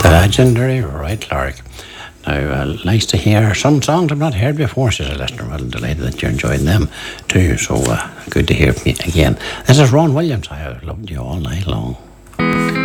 The legendary Roy Clark. Now, nice to hear some songs I've not heard before, says a listener. Well, delighted that you're enjoying them too. So good to hear from you again. This is Ron Williams. I have loved you all night long.